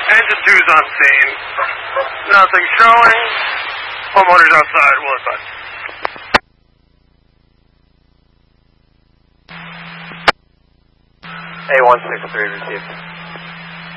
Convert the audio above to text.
Engine 2's on scene. Nothing showing. Homeowners outside will advise. A163 received.